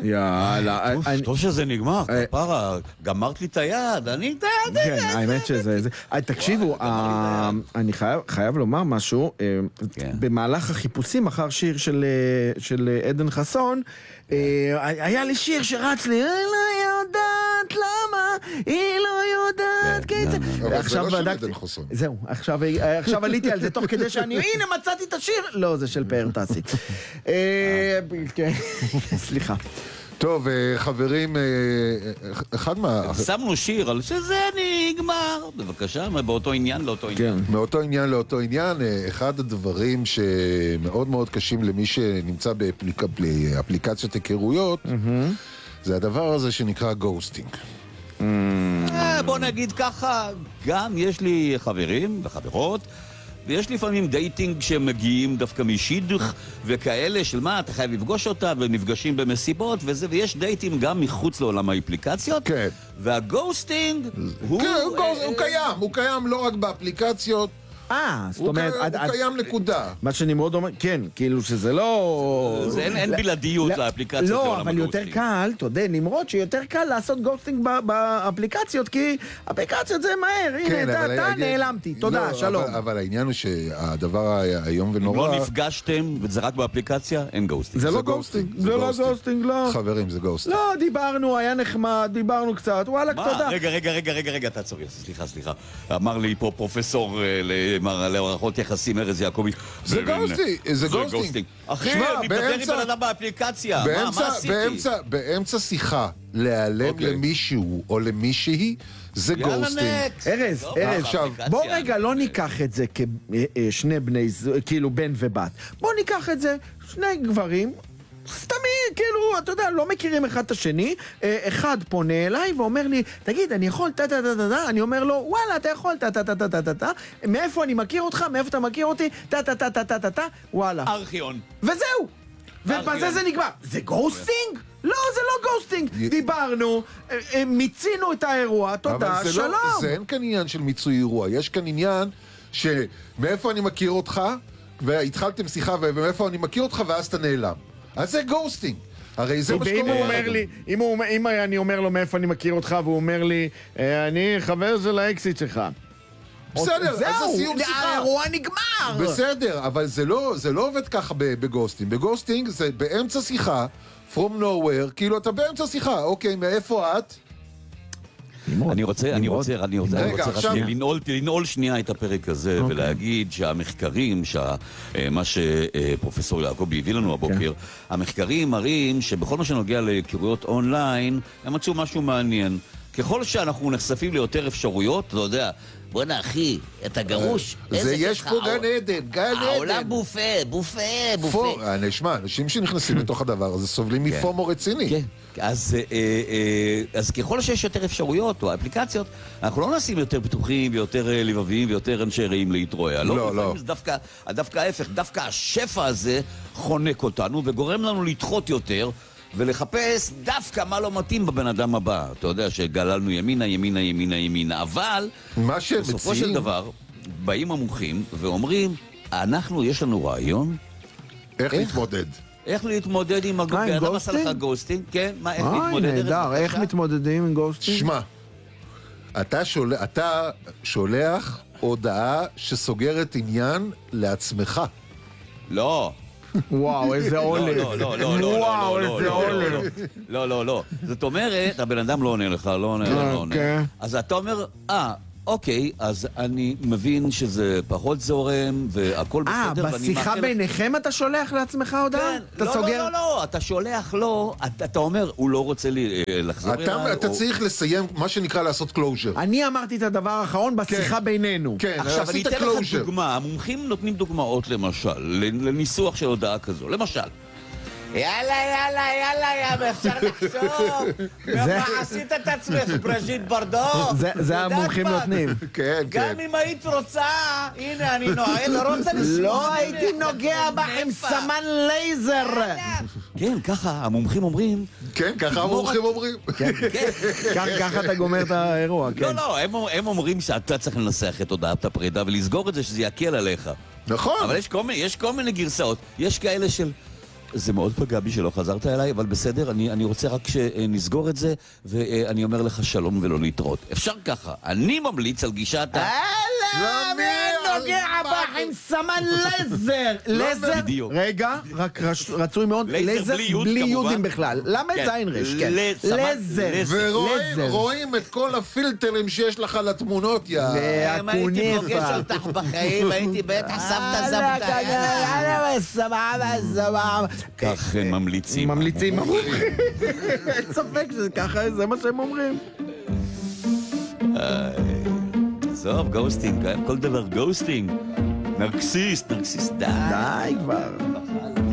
יאללה. טוב שזה נגמר, כפרה, גמרת לי את היד, אני... כן, האמת שזה... תקשיבו, אני חייב לומר משהו, במהלך החיפושים אחר שיר של עדן חסון, היה לי שיר שרץ לי, היא לא יודעת למה, היא לא יודעת כיצד. אבל זה לא של עדן חסון. זהו, עכשיו עליתי על זה תוך כדי שאני, הנה מצאתי את השיר. לא, זה של פאר טסי. סליחה. טוב, חברים, אחד שמנו שיר על שזה נגמר. בבקשה, באותו עניין לאותו עניין. מאותו עניין לאותו עניין, אחד הדברים שמאוד מאוד קשים למי שנמצא באפליקציות היכרויות, זה הדבר הזה שנקרא גוסטינג. בוא נגיד ככה, גם יש לי חברים וחברות, ויש לפעמים דייטינג שמגיעים דווקא משידוך וכאלה של מה, אתה חייב לפגוש אותה ונפגשים במסיבות וזה, ויש דייטים גם מחוץ לעולם האפליקציות. כן. והגוסטינג הוא... הוא קיים לא רק באפליקציות, זאת אומרת... הוא קיים נקודה. מה שנמרוד אומר, כן, כאילו שזה לא... אין בלעדיות לאפליקציות. לא, אבל יותר קל, אתה יודע, נמרוד שיותר קל לעשות גוסטינג באפליקציות, כי אפליקציות זה מהר, הנה, אתה נעלמתי, תודה, שלום. אבל העניין הוא שהדבר היום ונורא... אם לא נפגשתם, וזה רק באפליקציה, אין גוסטינג. זה לא גוסטינג, זה לא גוסטינג, לא. חברים, זה גוסטינג. לא, דיברנו, היה נחמד, דיברנו קצת, וואלה, תודה. רגע, תעצור, סליחה. אמר לי פה פרופסור להערכות יחסים ארז יעקבי. זה גוסטינג. אחי, אני מדבר עם בן אדם באפליקציה. מה עשיתי? באמצע שיחה להיעלם למישהו או למישהי, זה גוסטינג. ארז, בוא רגע לא ניקח את זה כשני בני, כאילו בן ובת. בוא ניקח את זה שני גברים, סתמי, כאילו, אתה יודע, לא מכירים אחד את השני, אחד פונה אליי ואומר לי, תגיד, אני יכול, אני אומר לו, וואלה, אתה יכול, מאיפה אני מכיר אותך, מאיפה אתה מכיר אותי, וואלה. ארכיון. וזהו! ובזה זה נגמר. זה גוסטינג? לא, זה לא גוסטינג. דיברנו, מיצינו את האירוע, תודה, שלום. זה אין כאן עניין של מיצוי אירוע, יש כאן עניין שמאיפה אני מכיר אותך, והתחלתם שיחה, ומאיפה אני מכיר אותך, ואז אתה נעלם. אז זה גוסטינג. הרי זה מה שקורה. ואם הוא אומר לי, אם אני אומר לו מאיפה אני מכיר אותך, והוא אומר לי, אני חבר של האקסיט שלך. בסדר, אז זה סיום שיחה. האירוע נגמר. בסדר, אבל זה לא עובד ככה בגוסטינג. בגוסטינג זה באמצע שיחה, from nowhere, כאילו אתה באמצע שיחה, אוקיי, מאיפה את? אני רוצה לנעול שנייה את הפרק הזה ולהגיד שהמחקרים, מה שפרופסור יעקבי הביא לנו הבוקר, המחקרים מראים שבכל מה שנוגע להיכרויות אונליין, הם מצאו משהו מעניין. ככל שאנחנו נחשפים ליותר אפשרויות, אתה יודע, בוא'נה אחי, אתה גרוש, יש פה גן עדן. העולם בופה. נשמע, אנשים שנכנסים לתוך הדבר הזה סובלים מפומו רציני. כן, אז ככל שיש יותר אפשרויות או אפליקציות, אנחנו לא נשים יותר פתוחים ויותר לבבים ויותר אנשי רעים להתרועע. לא. דווקא ההפך, דווקא השפע הזה חונק אותנו וגורם לנו לדחות יותר, ולחפש דווקא מה לא מתאים בבן אדם הבא. אתה יודע שגללנו ימינה, אבל בסופו של דבר באים המומחים ואומרים, יש לנו רעיון איך להתמודד עם אדם עשה לך גוסטינג. כן, איך להתמודד? איך מתמודדים עם גוסטינג? שמע, אתה שולח הודעה שסוגרת עניין לעצמך. לא. וואו, איזה עולה. לא. זאת אומרת, הבן אדם לא עונה לך, לא עונה. אז אתה אומר, אוקיי, אז אני מבין שזה פחות זורם, והכל בסדר. בשיחה ביניכם אתה שולח לעצמך הודעה? לא, אתה שולח לו, אתה אומר, הוא לא רוצה לחזור אליי. אתה צריך לסיים, מה שנקרא לעשות קלוז'ר. אני אמרתי את הדבר האחרון בשיחה בינינו. כן, עכשיו אני אתן לך דוגמה, המומחים נותנים דוגמאות למשל, לניסוח של הודעה כזו, למשל. יאללה, אפשר לחשוב. מה עשית את עצמך, בראז'יט ברדו? זה המומחים נותנים. גם אם היית רוצה, הנה אני נועל, לא רוצה לשמוע. לא הייתי נוגע בך עם סמן לייזר. כן, ככה המומחים אומרים. כן, ככה המומחים אומרים. ככה אתה גומר את האירוע. לא, הם אומרים שאתה צריך לנסח את הודעת הפרידה ולסגור את זה שזה יקל עליך. נכון. אבל יש כל מיני גרסאות. יש כאלה של... זה מאוד פגע בי שלא חזרת אליי, אבל בסדר, אני רוצה רק שנסגור את זה, ואני אומר לך שלום ולא להתראות. אפשר ככה, אני ממליץ על גישת אללה, מי נוגע בך עם סמן לזר? לזר? בדיוק. רגע, רק רצוי מאוד, לייזר בלי יודים בכלל. למה את זין רש? כן. לזר. ורואים את כל הפילטרים שיש לך לתמונות, יא. אם הייתי פוגש והכוניפה. אותך בחיים, הייתי בטח סבתא זבתא. כך הם ממליצים. ממליצים. אין ספק שזה ככה, זה מה שהם אומרים. עזוב, גוסטינג, כל דבר גוסטינג. נרקסיסט, די. די כבר.